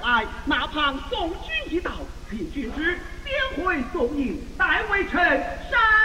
来，那旁送君一道，请君之先回送迎，代为臣上。